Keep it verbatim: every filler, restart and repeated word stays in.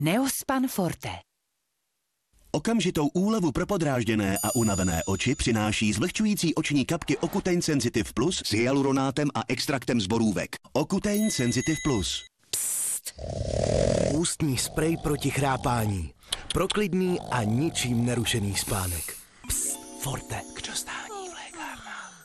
Neospan Forte. Okamžitou úlevu pro podrážděné a unavené oči přináší zvlhčující oční kapky Ocutein Sensitive Plus s hyaluronátem a extraktem z borůvek. Ocutein Sensitive Plus. Psst. Ústní sprej proti chrápání. Pro klidný a ničím nerušený spánek. Psst, Forte. Kdo zná?